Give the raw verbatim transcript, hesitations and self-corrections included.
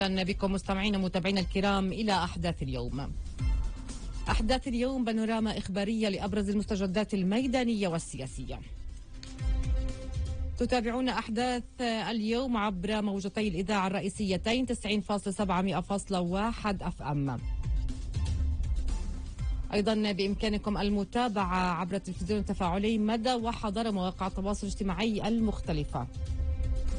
أهلا بكم مستمعينا متابعينا الكرام إلى أحداث اليوم. أحداث اليوم بانوراما إخبارية لأبرز المستجدات الميدانية والسياسية. تتابعون أحداث اليوم عبر موجتي الإذاعة الرئيسيتين تسعين فاصلة سبعة مئة فاصلة واحد أف أم. أيضا بإمكانكم المتابعة عبر التلفزيون التفاعلي مدى وحضر مواقع التواصل الاجتماعي المختلفة.